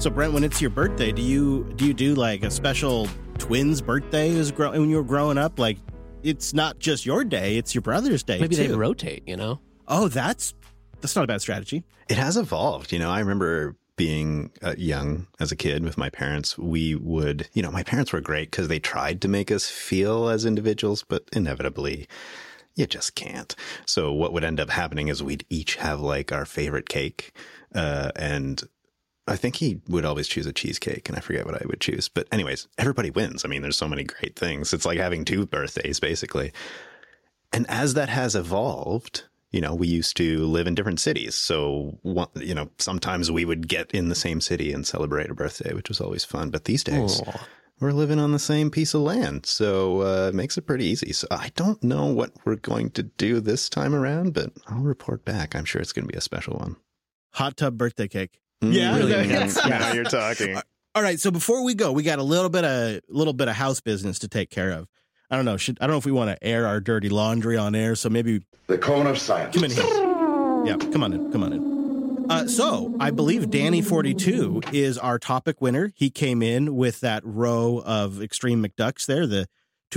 So Brent, when it's your birthday, do you do like a special twins birthday when you were growing up? Like, it's not just your day, it's your brother's day. Maybe too. they rotate, you know? Oh, that's not a bad strategy. It has evolved. I remember being young as a kid with my parents. We would, my parents were great because they tried to make us feel as individuals, but inevitably you just can't. So what would end up happening is we'd each have like our favorite cake. And I think he would always choose a cheesecake, and I forget what I would choose. But anyways, everybody wins. I mean, there's so many great things. It's like having two birthdays, basically. And as that has evolved, we used to live in different cities. So, sometimes we would get in the same city and celebrate a birthday, which was always fun. But these days, we're living on the same piece of land. So it makes it pretty easy. So I don't know what we're going to do this time around, but I'll report back. I'm sure it's going to be a special one. Hot tub birthday cake. Yeah, really now you're talking. All right. So before we go, we got a little bit of house business to take care of. I don't know. I don't know if we want to air our dirty laundry on air. So maybe the cone of silence. Come in here. Yeah, come on in. So I believe Danny42 is our topic winner. He came in with that row of Extreme McDucks there, the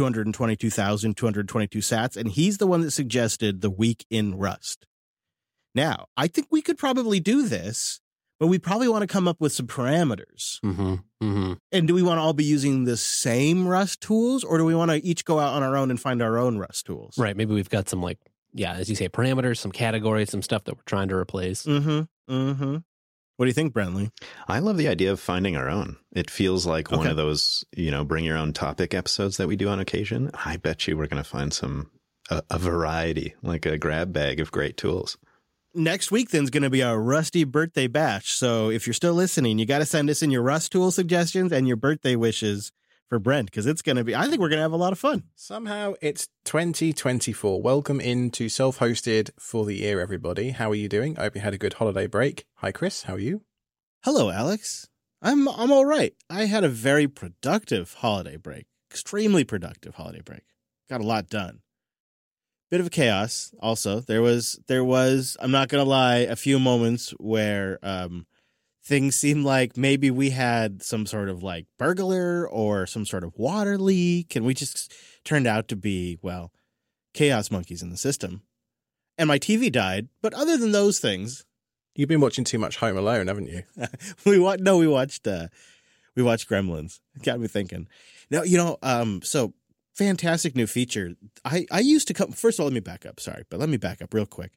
222,222 sats, and he's the one that suggested the week in Rust. Now, I think we could probably do this, but we probably want to come up with some parameters. Mm-hmm. Mm-hmm. And do we want to all be using the same Rust tools, or do we want to each go out on our own and find our own Rust tools? Right. Maybe we've got some, like, as you say, parameters, some categories, some stuff that we're trying to replace. Mm-hmm. Mm-hmm. What do you think, Brentley? I love the idea of finding our own. It feels like one of those, bring your own topic episodes that we do on occasion. I bet you we're going to find a variety, like a grab bag of great tools. Next week, then, is going to be our Rusty birthday bash. So if you're still listening, you got to send us in your Rust tool suggestions and your birthday wishes for Brent, because it's going to be, I think we're going to have a lot of fun. Somehow it's 2024. Welcome into Self-Hosted for the Year, everybody. How are you doing? I hope you had a good holiday break. Hi, Chris. How are you? Hello, Alex. I'm all right. I had a very productive holiday break. Extremely productive holiday break. Got a lot done. Bit of a chaos. Also, there was, I'm not going to lie, a few moments where things seemed like maybe we had some sort of like burglar or some sort of water leak, and we just turned out to be, well, chaos monkeys in the system. And my TV died, but other than those things, you've been watching too much Home Alone, haven't you? we watched Gremlins. It got me thinking. No, so fantastic new feature. I used to come, first of all, let me back up real quick.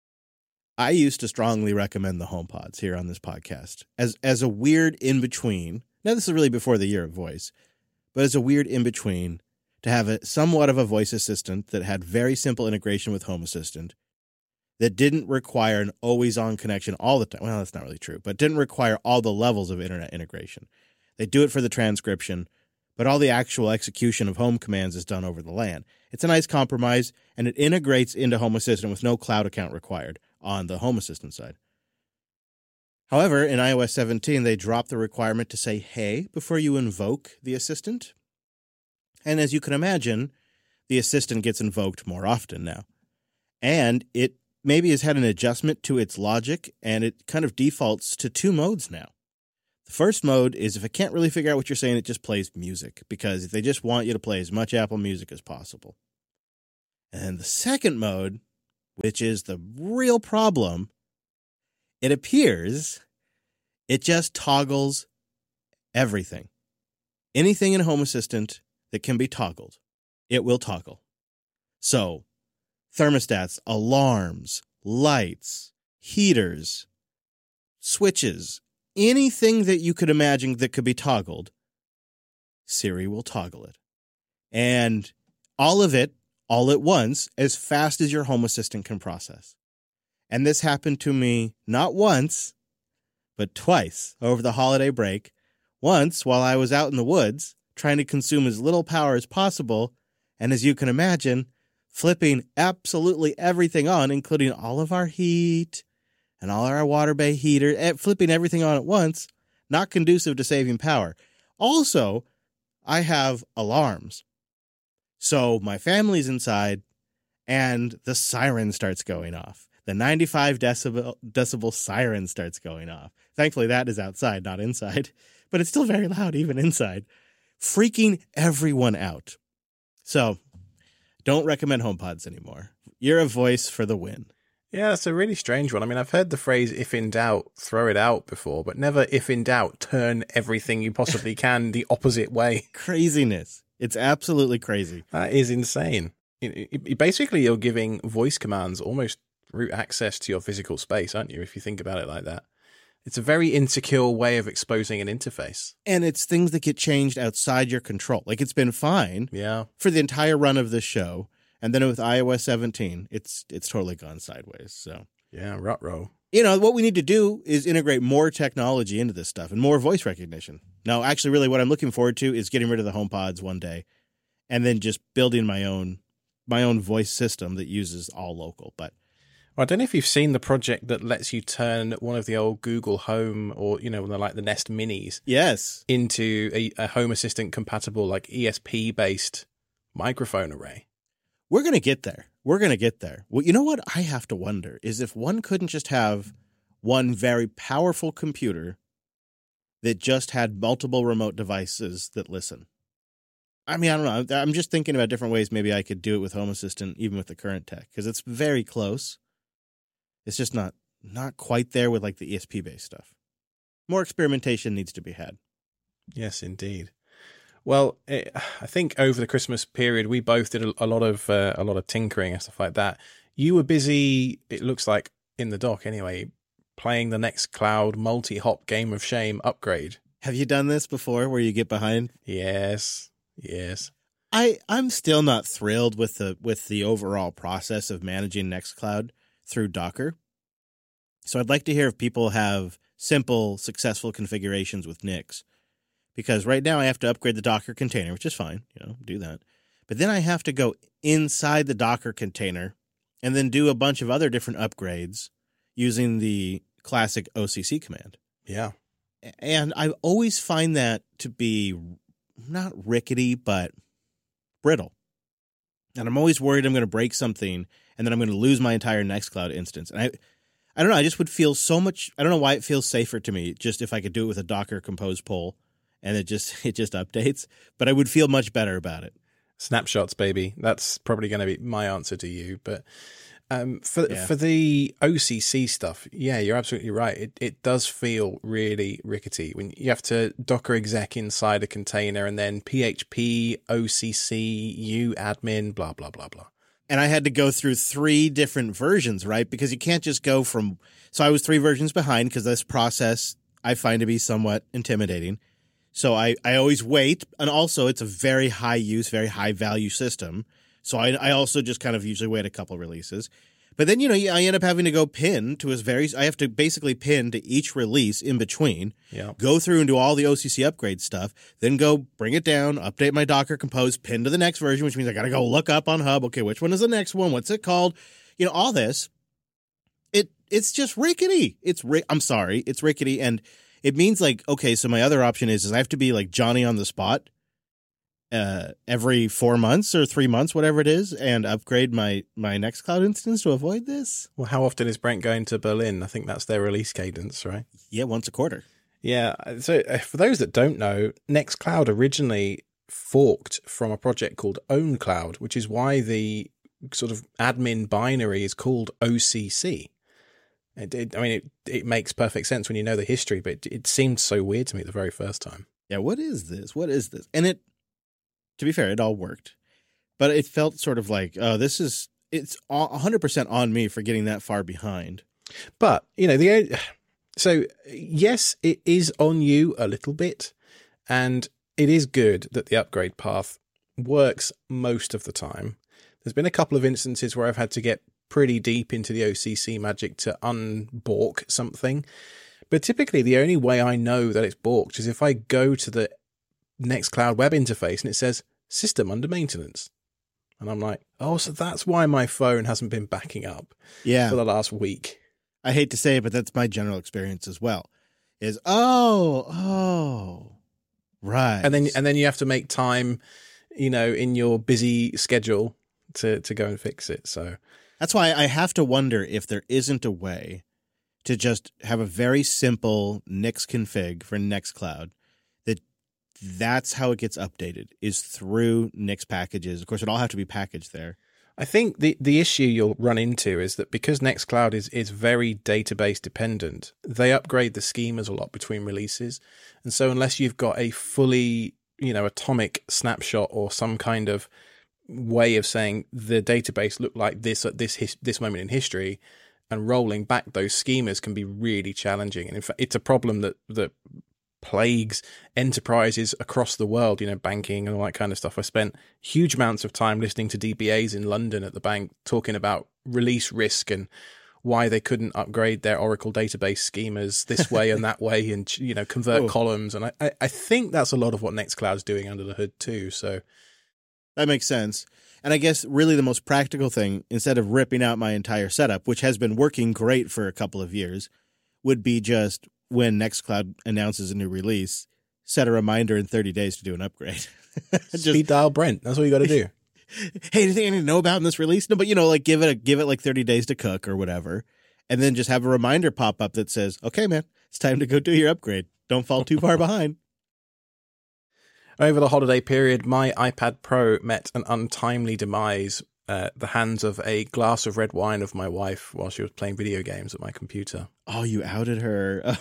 I used to strongly recommend the HomePods here on this podcast as a weird in-between. Now, this is really before the year of voice, but as a weird in-between to have somewhat of a voice assistant that had very simple integration with Home Assistant, that didn't require an always-on connection all the time. Well, that's not really true, but didn't require all the levels of internet integration. They do it for the transcription, but all the actual execution of home commands is done over the LAN. It's a nice compromise, and it integrates into Home Assistant with no cloud account required on the Home Assistant side. However, in iOS 17, they dropped the requirement to say, hey, before you invoke the assistant. And as you can imagine, the assistant gets invoked more often now. And it maybe has had an adjustment to its logic, and it kind of defaults to two modes now. The first mode is if it can't really figure out what you're saying, it just plays music, because they just want you to play as much Apple Music as possible. And the second mode, which is the real problem, it appears it just toggles everything. Anything in Home Assistant that can be toggled, it will toggle. So, thermostats, alarms, lights, heaters, switches, anything that you could imagine that could be toggled, Siri will toggle it. And all of it, all at once, as fast as your Home Assistant can process. And this happened to me not once, but twice over the holiday break. Once while I was out in the woods, trying to consume as little power as possible, and as you can imagine, flipping absolutely everything on, including all of our heat and all our water bay heater, flipping everything on at once, not conducive to saving power. Also, I have alarms. So my family's inside, and the siren starts going off. the 95 decibel siren starts going off. Thankfully, that is outside, not inside, but it's still very loud even inside, freaking everyone out. So don't recommend HomePods anymore. You're a voice for the win. Yeah, that's a really strange one. I mean, I've heard the phrase "if in doubt, throw it out" before, but never "if in doubt, turn everything you possibly can the opposite way." Craziness. It's absolutely crazy. That is insane. Basically, you're giving voice commands almost root access to your physical space, aren't you, if you think about it like that? It's a very insecure way of exposing an interface. And it's things that get changed outside your control. Like, it's been fine for the entire run of this show. And then with iOS 17, it's totally gone sideways. So yeah, ruh-roh. You know, what we need to do is integrate more technology into this stuff and more voice recognition. Now, actually, really what I'm looking forward to is getting rid of the HomePods one day and then just building my own voice system that uses all local. But I don't know if you've seen the project that lets you turn one of the old Google Home or, you know, like the Nest Minis. Yes. Into a Home Assistant compatible, like ESP-based microphone array. We're going to get there. We're going to get there. Well, you know what I have to wonder is if one couldn't just have one very powerful computer that just had multiple remote devices that listen. I mean, I don't know. I'm just thinking about different ways maybe I could do it with Home Assistant, even with the current tech, because it's very close. It's just not quite there with like the ESP-based stuff. More experimentation needs to be had. Yes, indeed. Well, I think over the Christmas period, we both did a lot of tinkering and stuff like that. You were busy, it looks like, in the dock anyway, playing the Nextcloud multi-hop Game of Shame upgrade. Have you done this before where you get behind? Yes. I'm still not thrilled with the overall process of managing Nextcloud through Docker. So I'd like to hear if people have simple, successful configurations with Nix. Because right now I have to upgrade the Docker container, which is fine, do that. But then I have to go inside the Docker container and then do a bunch of other different upgrades using the classic OCC command. Yeah. And I always find that to be not rickety, but brittle. And I'm always worried I'm going to break something and then I'm going to lose my entire Nextcloud instance. And I don't know, I just would feel so much, I don't know why it feels safer to me just if I could do it with a Docker compose pull. And it just updates, but I would feel much better about it. Snapshots, baby. That's probably going to be my answer to you. But for the OCC stuff, yeah, you're absolutely right. It does feel really rickety when you have to Docker exec inside a container and then PHP OCC uadmin blah blah blah blah. And I had to go through 3 different versions, right? Because you can't just go from. So I was 3 versions behind because this process I find to be somewhat intimidating. So I always wait, and also it's a very high use, very high value system. So I also just kind of usually wait a couple releases. But then, I end up having to go pin to I have to basically pin to each release in between, go through and do all the OCC upgrade stuff, then go bring it down, update my Docker Compose, pin to the next version, which means I got to go look up on Hub. Okay, which one is the next one? What's it called? All this. It's just rickety. I'm sorry. It's rickety. And it means like, okay, so my other option is I have to be like Johnny on the spot every 4 months or 3 months, whatever it is, and upgrade my Nextcloud instance to avoid this. Well, how often is Brent going to Berlin? I think that's their release cadence, right? Yeah, once a quarter. Yeah. So for those that don't know, Nextcloud originally forked from a project called OwnCloud, which is why the sort of admin binary is called OCC. It makes perfect sense when you know the history, but it seemed so weird to me the very first time. Yeah, what is this? And to be fair, it all worked. But it felt sort of like, it's 100% on me for getting that far behind. But, so yes, it is on you a little bit, and it is good that the upgrade path works most of the time. There's been a couple of instances where I've had to get pretty deep into the OCC magic to unbork something. But typically the only way I know that it's borked is if I go to the Nextcloud web interface and it says system under maintenance. And I'm like, oh, so that's why my phone hasn't been backing up for the last week. I hate to say it, but that's my general experience as well. Is right. And then you have to make time, in your busy schedule to go and fix it. So That's why I have to wonder if there isn't a way to just have a very simple Nix config for Nextcloud that's how it gets updated, is through Nix packages. Of course, it all have to be packaged there. I think the issue you'll run into is that because Nextcloud is very database dependent, they upgrade the schemas a lot between releases. And so unless you've got a fully, atomic snapshot or some kind of way of saying the database looked like this at this moment in history, and rolling back those schemas can be really challenging. And in fact, it's a problem that plagues enterprises across the world, banking and all that kind of stuff. I spent huge amounts of time listening to DBAs in London at the bank talking about release risk and why they couldn't upgrade their Oracle database schemas this way and that way and, convert columns. And I think that's a lot of what Nextcloud's doing under the hood too. So that makes sense. And I guess really the most practical thing, instead of ripping out my entire setup, which has been working great for a couple of years, would be just when Nextcloud announces a new release, set a reminder in 30 days to do an upgrade. Speed dial Brent. That's what you got to do. Hey, anything I need to know about in this release? No, but give it like 30 days to cook or whatever, and then just have a reminder pop up that says, "Okay, man, it's time to go do your upgrade. Don't fall too far behind." Over the holiday period, my iPad Pro met an untimely demise at the hands of a glass of red wine of my wife while she was playing video games at my computer. Oh, you outed her.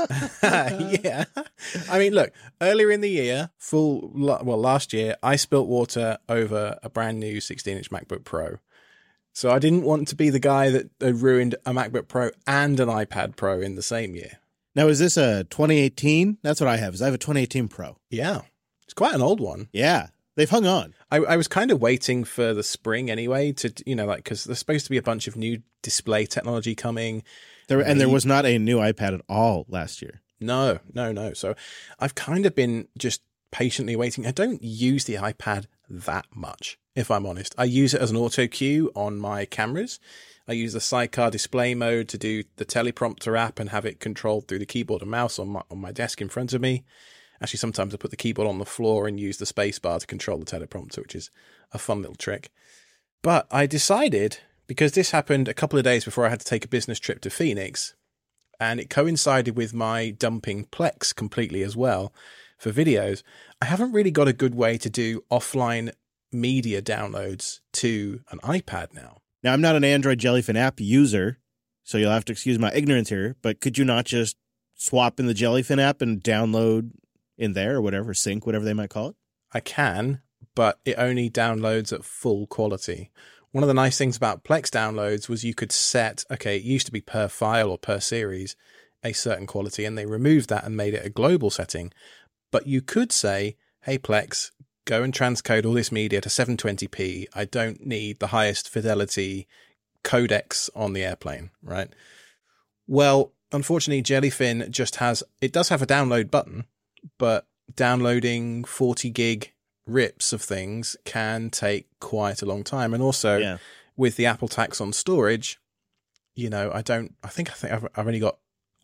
Yeah. I mean, look, earlier in the year, last year, I spilt water over a brand new 16-inch MacBook Pro. So I didn't want to be the guy that ruined a MacBook Pro and an iPad Pro in the same year. Now, is this a 2018? That's what I have. I have a 2018 Pro. Yeah. It's quite an old one. Yeah. They've hung on. I was kind of waiting for the spring anyway to, because there's supposed to be a bunch of new display technology coming. There was not a new iPad at all last year. No. So I've kind of been just patiently waiting. I don't use the iPad that much, if I'm honest. I use it as an auto cue on my cameras. I use the sidecar display mode to do the teleprompter app and have it controlled through the keyboard and mouse on my desk in front of me. Actually, sometimes I put the keyboard on the floor and use the space bar to control the teleprompter, which is a fun little trick. But I decided, because this happened a couple of days before I had to take a business trip to Phoenix, and it coincided with my dumping Plex completely as well for videos, I haven't really got a good way to do offline media downloads to an iPad now. Now, I'm not an Android Jellyfin app user, so you'll have to excuse my ignorance here, but could you not just swap in the Jellyfin app and download in there or whatever, sync, whatever they might call it? I can, but it only downloads at full quality. One of the nice things about Plex downloads was you could set, it used to be per file or per series, a certain quality, and they removed that and made it a global setting. But you could say, hey, Plex, go and transcode all this media to 720p. I don't need the highest fidelity codecs on the airplane, right? Well, unfortunately, Jellyfin does have a download button, but downloading 40 gig rips of things can take quite a long time. And also with the Apple tax on storage, I think I've only got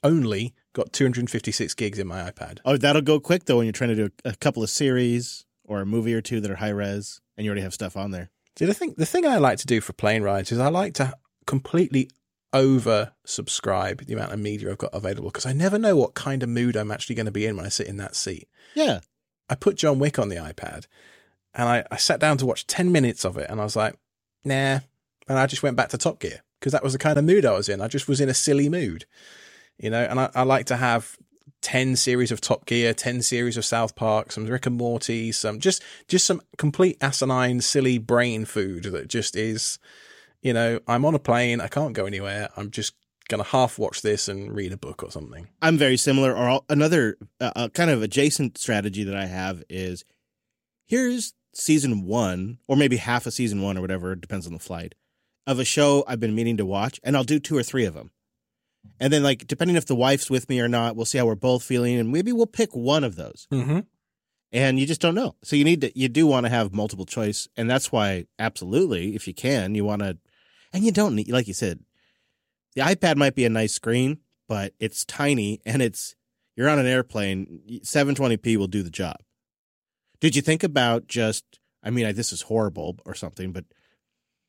256 gigs in my iPad. Oh, that'll go quick though when you're trying to do a couple of series or a movie or two that are high res and you already have stuff on there. See, the thing I like to do for plane rides is I like to completely over-subscribe the amount of media I've got available, because I never know what kind of mood I'm actually going to be in when I sit in that seat. Yeah. I put John Wick on the iPad, and I sat down to watch 10 minutes of it, and I was like, nah. And I just went back to Top Gear, because that was the kind of mood I was in. I just was in a silly mood, and I like to have 10 series of Top Gear, 10 series of South Park, some Rick and Morty, some just some complete asinine, silly brain food that just is... I'm on a plane, I can't go anywhere, I'm just going to half watch this and read a book or something. I'm very similar. Or another kind of adjacent strategy that I have is, here's season 1, or maybe half of season 1 or whatever, it depends on the flight, of a show I've been meaning to watch, and I'll do 2 or 3 of them. And then, depending if the wife's with me or not, we'll see how we're both feeling, and maybe we'll pick one of those. Mm-hmm. And you just don't know. So you do want to have multiple choice, and that's why, absolutely, if you can, you want to. And you don't need, like you said, the iPad might be a nice screen, but it's tiny and you're on an airplane. 720p will do the job. Did you think about this is horrible or something, but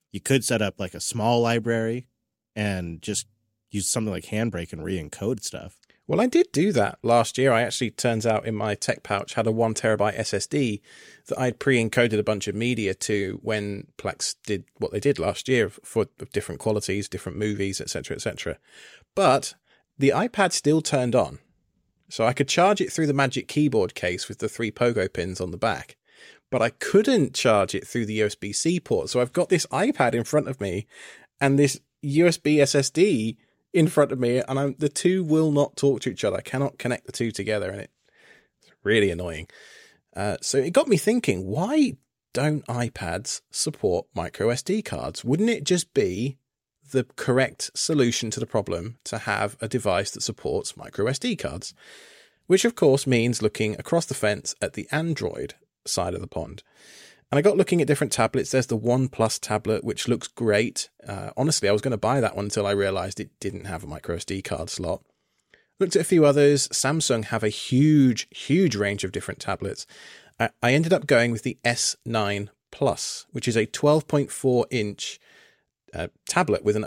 You could set up like a small library and just use something like Handbrake and re-encode stuff. Well, I did do that last year. I actually, turns out, in my tech pouch had a 1 terabyte SSD that I'd pre-encoded a bunch of media to when Plex did what they did last year for different qualities, different movies, etc., etc. But the iPad still turned on. So I could charge it through the Magic Keyboard case with the 3 pogo pins on the back, but I couldn't charge it through the USB-C port. So I've got this iPad in front of me and this USB SSD in front of me, and the two will not talk to each other. I cannot connect the two together, and it's really annoying. So it got me thinking, why don't iPads support micro SD cards? Wouldn't it just be the correct solution to the problem to have a device that supports micro SD cards? Which, of course, means looking across the fence at the Android side of the pond. And I got looking at different tablets. There's the OnePlus tablet, which looks great. Honestly, I was going to buy that one until I realized it didn't have a micro SD card slot. Looked at a few others. Samsung have a huge, huge range of different tablets. I ended up going with the S9 Plus, which is a 12.4-inch tablet with an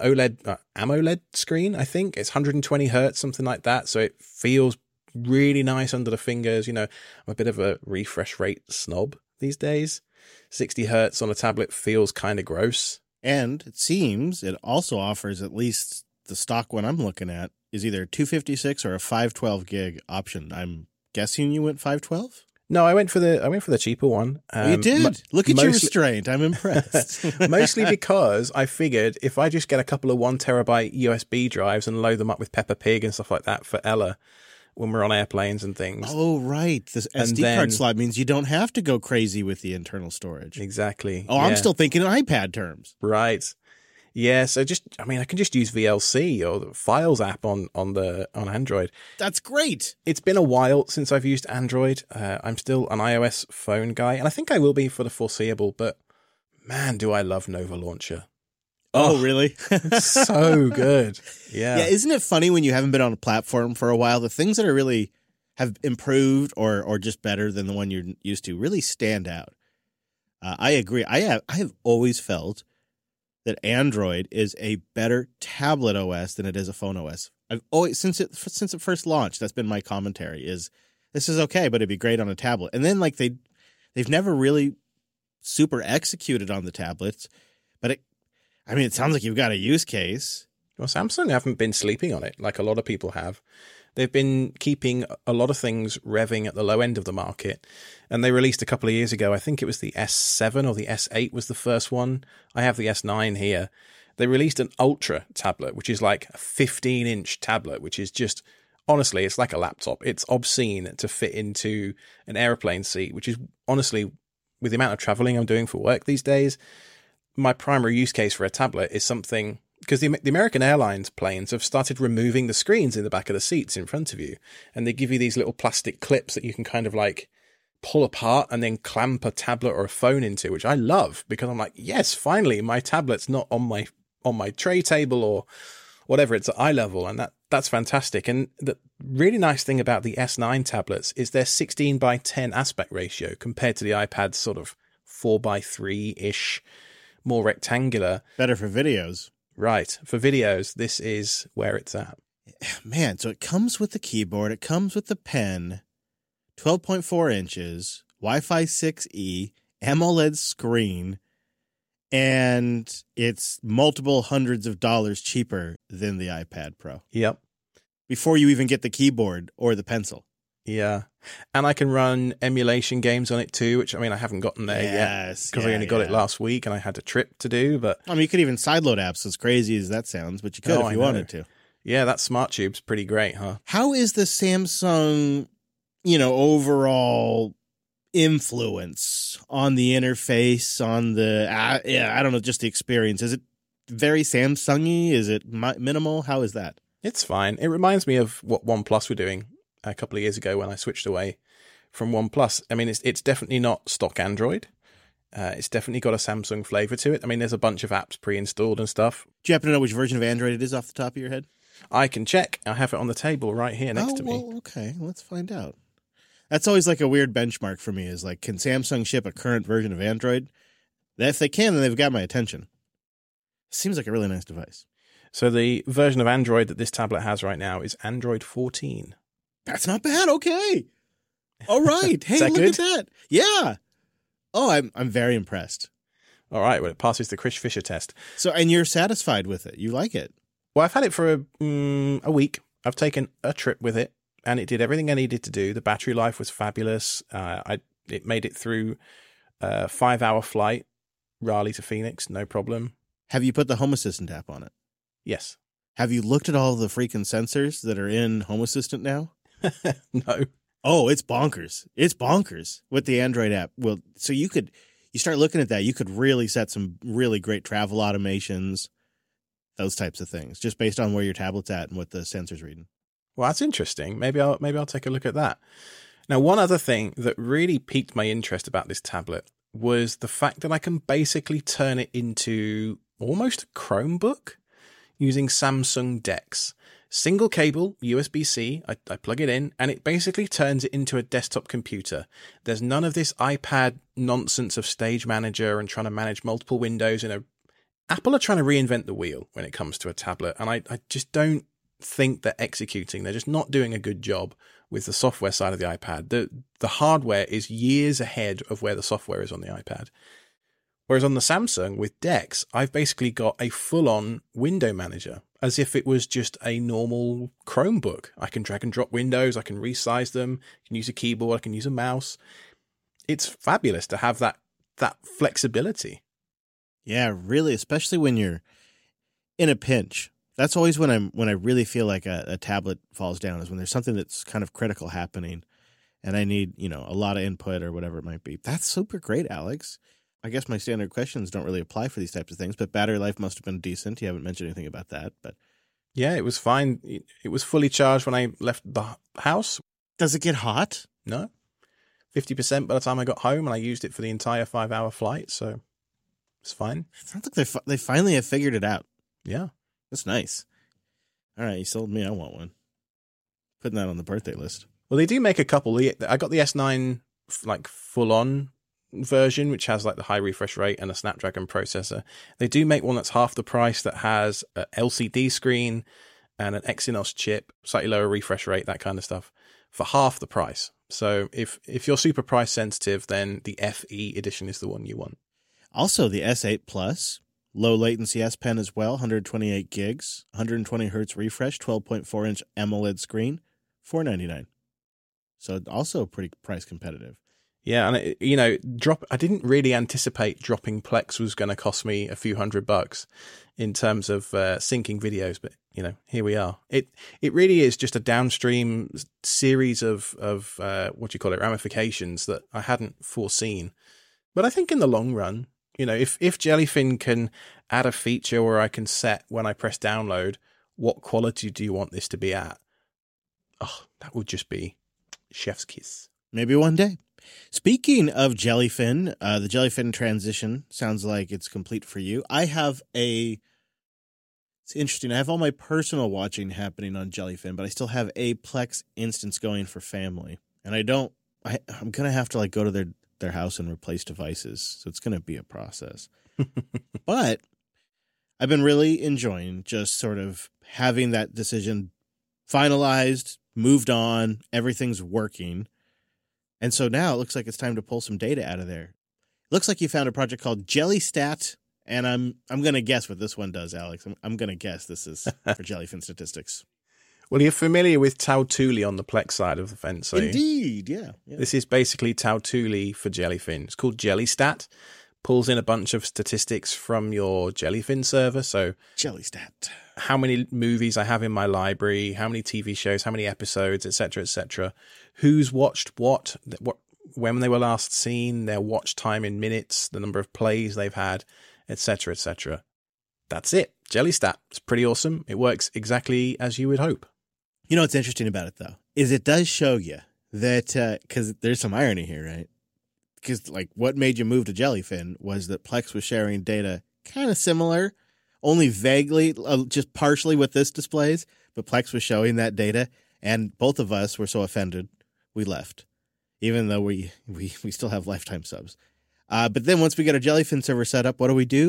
AMOLED screen, I think. It's 120 hertz, something like that. So it feels really nice under the fingers. You know, I'm a bit of a refresh rate snob these days. 60 hertz on a tablet feels kind of gross. And it seems it also offers, at least the stock one I'm looking at, is either a 256 or a 512 gig option. I'm guessing you went 512? No, I went for the cheaper one. You did. Look at your restraint. I'm impressed. Mostly because I figured if I just get a couple of 1 terabyte USB drives and load them up with Peppa Pig and stuff like that for Ella when we're on airplanes and things. Oh, right. This SD card slot means you don't have to go crazy with the internal storage. Exactly. Oh, yeah. I'm still thinking in iPad terms. Right. Yeah, so I can just use VLC or the Files app on Android. That's great. It's been a while since I've used Android. I'm still an iOS phone guy, and I think I will be for the foreseeable, but man, do I love Nova Launcher. Oh, really? It's so good. Yeah. Yeah, isn't it funny when you haven't been on a platform for a while, the things that are really have improved or just better than the one you're used to really stand out. I agree. I have always felt that Android is a better tablet OS than it is a phone OS. I've always since it first launched, that's been my commentary is this is okay, but it'd be great on a tablet. And then like they've never really super executed on the tablets, but it sounds like you've got a use case. Well, Samsung haven't been sleeping on it like a lot of people have. They've been keeping a lot of things revving at the low end of the market. And they released a couple of years ago, I think it was the S7 or the S8 was the first one. I have the S9 here. They released an Ultra tablet, which is like a 15-inch tablet, which is just, honestly, it's like a laptop. It's obscene to fit into an airplane seat, which is honestly, with the amount of traveling I'm doing for work these days, my primary use case for a tablet is something, because the American Airlines planes have started removing the screens in the back of the seats in front of you. And they give you these little plastic clips that you can kind of like pull apart and then clamp a tablet or a phone into, which I love because I'm like, yes, finally, my tablet's not on my tray table or whatever. It's at eye level. And that's fantastic. And the really nice thing about the S9 tablets is their 16:10 aspect ratio compared to the iPad's sort of 4:3-ish, more rectangular. Better for videos. Right. For videos, this is where it's at. Man, so it comes with the keyboard. It comes with the pen, 12.4 inches, Wi-Fi 6E, AMOLED screen, and it's multiple hundreds of dollars cheaper than the iPad Pro. Yep. Before you even get the keyboard or the pencil. Yeah. And I can run emulation games on it too, which, I mean, I haven't gotten there yet because I only got it last week and I had a trip to do. But I mean, you could even sideload apps, as crazy as that sounds, but you could if you wanted to. Yeah, that Smart Tube's pretty great, huh? How is the Samsung, overall influence on the interface, on the, I don't know, just the experience? Is it very Samsung-y? Is it minimal? How is that? It's fine. It reminds me of what OnePlus were doing a couple of years ago when I switched away from OnePlus. I mean, it's definitely not stock Android. It's definitely got a Samsung flavor to it. I mean, there's a bunch of apps pre-installed and stuff. Do you happen to know which version of Android it is off the top of your head? I can check. I have it on the table right here next to me. Well, okay. Let's find out. That's always like a weird benchmark for me is like, can Samsung ship a current version of Android? If they can, then they've got my attention. Seems like a really nice device. So the version of Android that this tablet has right now is Android 14. That's not bad. Okay. All right. Hey, that look good? at that. Yeah. Oh, I'm very impressed. All right, well, it passes the Chris Fisher test. So, and you're satisfied with it. You like it. Well, I've had it for a week. I've taken a trip with it, and it did everything I needed to do. The battery life was fabulous. It made it through a 5-hour flight, Raleigh to Phoenix, no problem. Have you put the Home Assistant app on it? Yes. Have you looked at all the freaking sensors that are in Home Assistant now? No. Oh, it's bonkers. It's bonkers with the Android app. Well, so you start looking at that, you could really set some really great travel automations, those types of things, just based on where your tablet's at and what the sensor's reading. Well, that's interesting. Maybe I'll take a look at that. Now, one other thing that really piqued my interest about this tablet was the fact that I can basically turn it into almost a Chromebook using Samsung DeX. Single cable, USB-C, I plug it in, and it basically turns it into a desktop computer. There's none of this iPad nonsense of Stage Manager and trying to manage multiple windows. Apple are trying to reinvent the wheel when it comes to a tablet, and I just don't think they're executing. They're just not doing a good job with the software side of the iPad. The hardware is years ahead of where the software is on the iPad. Whereas on the Samsung with DeX, I've basically got a full-on window manager, as if it was just a normal Chromebook. I can drag and drop windows, I can resize them, I can use a keyboard, I can use a mouse. It's fabulous to have that flexibility. Yeah, really, especially when you're in a pinch. That's always when I really feel like a tablet falls down, is when there's something that's kind of critical happening and I need, a lot of input or whatever it might be. That's super great, Alex. I guess my standard questions don't really apply for these types of things, but battery life must have been decent. You haven't mentioned anything about that, but yeah, it was fine. It was fully charged when I left the house. Does it get hot? No. 50% by the time I got home, and I used it for the entire 5-hour flight, so it's fine. It sounds like they finally have figured it out. Yeah. That's nice. All right, you sold me. I want one. Putting that on the birthday list. Well, they do make a couple. I got the S9 full-on version, which has the high refresh rate and a Snapdragon processor. They do make one that's half the price that has an LCD screen and an Exynos chip, slightly lower refresh rate, that kind of stuff, for half the price. So if you're super price sensitive, then the FE edition is the one you want. Also, the S8 Plus, low latency S Pen as well, 128 gigs, 120 hertz refresh, 12.4-inch AMOLED screen, $499. So also pretty price competitive. Yeah, and I didn't really anticipate dropping Plex was going to cost me a few $100 in terms of syncing videos, but here we are. It really is just a downstream series of ramifications that I hadn't foreseen. But I think in the long run, if Jellyfin can add a feature where I can set when I press download, what quality do you want this to be at? Oh, that would just be chef's kiss. Maybe one day. Speaking of Jellyfin, the Jellyfin transition sounds like it's complete for you. It's interesting. I have all my personal watching happening on Jellyfin, but I still have a Plex instance going for family. And I'm going to have to go to their house and replace devices. So it's going to be a process. But I've been really enjoying just sort of having that decision finalized, moved on, everything's working. And so now it looks like it's time to pull some data out of there. It looks like you found a project called JellyStat, and I'm going to guess what this one does, Alex. I'm going to guess this is for Jellyfin statistics. Well, you're familiar with Tautuli on the Plex side of the fence, are you? Indeed, yeah. This is basically Tautuli for Jellyfin. It's called JellyStat. Pulls in a bunch of statistics from your Jellyfin server. So JellyStat. How many movies I have in my library, how many TV shows, how many episodes, etc., etc. Who's watched what, when they were last seen, their watch time in minutes, the number of plays they've had, etc., etc. That's it. JellyStat. It's pretty awesome. It works exactly as you would hope. You know what's interesting about it, though, is it does show you that, because there's some irony here, right? Because what made you move to Jellyfin was that Plex was sharing data kind of similar, only vaguely, just partially what this displays, but Plex was showing that data, and both of us were so offended, we left, even though we still have lifetime subs. But then once we get our Jellyfin server set up, what do?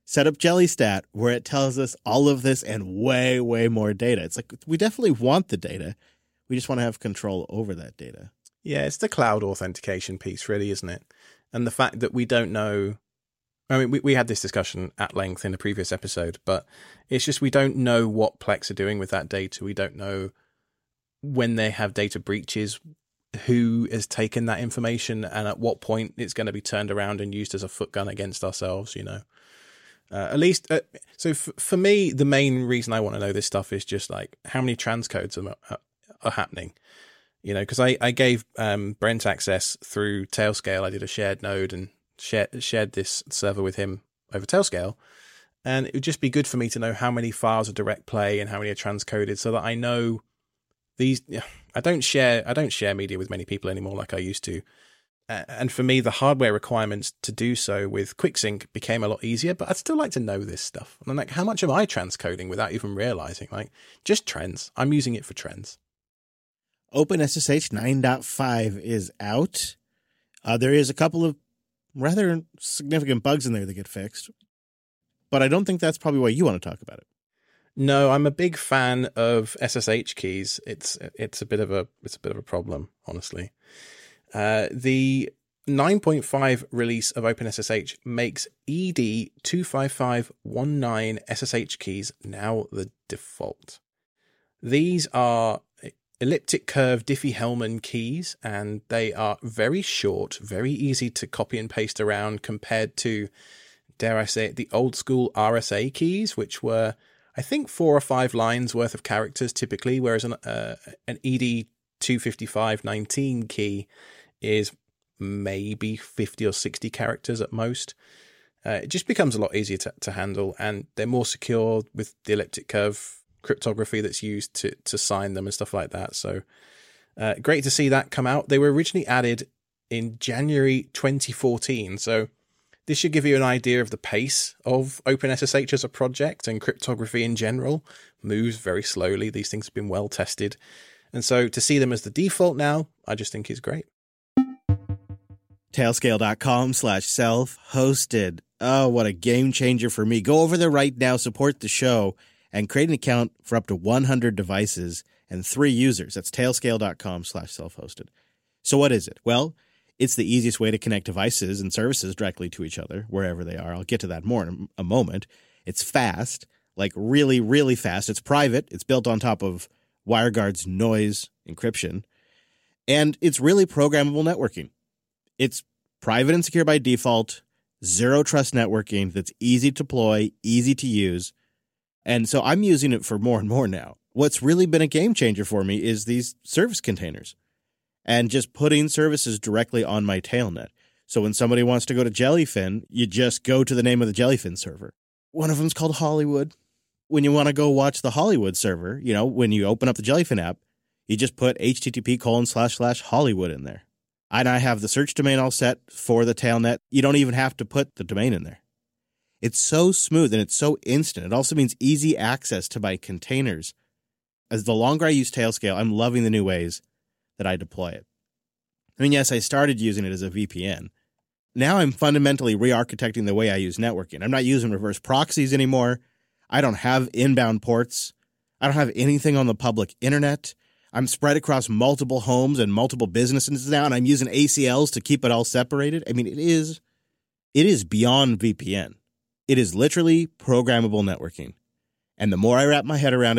set up JellyStat where it tells us all of this and way, way more data. It's like, we definitely want the data. We just want to have control over that data. Yeah, it's the cloud authentication piece, really, isn't it? And the fact that we don't know. I mean, we had this discussion at length in a previous episode, but it's just we don't know what Plex are doing with that data. We don't know when they have data breaches, who has taken that information, and at what point it's going to be turned around and used as a foot gun against ourselves, At least, so for me, the main reason I want to know this stuff is just like how many transcodes are happening. Because I gave Brent access through Tailscale. I did a shared node and shared this server with him over Tailscale. And it would just be good for me to know how many files are direct play and how many are transcoded, so that I know these. I don't share media with many people anymore like I used to. And for me, the hardware requirements to do so with QuickSync became a lot easier, but I'd still like to know this stuff. And I'm like, how much am I transcoding without even realizing? Like, just trends. I'm using it for trends. OpenSSH 9.5 is out. There is a couple of rather significant bugs in there that get fixed, but I don't think that's probably why you want to talk about it. No, I'm a big fan of SSH keys. It's a bit of a problem, honestly. The 9.5 release of OpenSSH makes ED 25519 SSH keys now the default. These are elliptic curve Diffie-Hellman keys, and they are very short, very easy to copy and paste around compared to, dare I say it, the old school RSA keys, which were, I think, 4 or 5 lines worth of characters typically, whereas an ED 25519 key is maybe 50 or 60 characters at most. It just becomes a lot easier to handle, and they're more secure with the elliptic curve cryptography that's used to sign them and stuff like that. So great to see that come out. They were originally added in January 2014, so this should give you an idea of the pace of OpenSSH as a project, and cryptography in general moves very slowly. These things have been well tested, and so to see them as the default now, I just think is great. Tailscale.com/self-hosted. Oh, what a game changer for me. Go over there right now, support the show, and create an account for up to 100 devices and 3 users. That's tailscale.com/self-hosted. So what is it? Well, it's the easiest way to connect devices and services directly to each other, wherever they are. I'll get to that more in a moment. It's fast, like really, really fast. It's private. It's built on top of WireGuard's noise encryption. And it's really programmable networking. It's private and secure by default, zero trust networking that's easy to deploy, easy to use. And so I'm using it for more and more now. What's really been a game changer for me is these service containers and just putting services directly on my tailnet. So when somebody wants to go to Jellyfin, you just go to the name of the Jellyfin server. One of them's called Hollywood. When you want to go watch the Hollywood server, when you open up the Jellyfin app, you just put http://Hollywood in there. And I have the search domain all set for the tailnet. You don't even have to put the domain in there. It's so smooth and it's so instant. It also means easy access to my containers. As the longer I use Tailscale, I'm loving the new ways that I deploy it. I mean, yes, I started using it as a VPN. Now I'm fundamentally re-architecting the way I use networking. I'm not using reverse proxies anymore. I don't have inbound ports. I don't have anything on the public internet. I'm spread across multiple homes and multiple businesses now, and I'm using ACLs to keep it all separated. I mean, it is beyond VPN. It is literally programmable networking. And the more I wrap my head around it,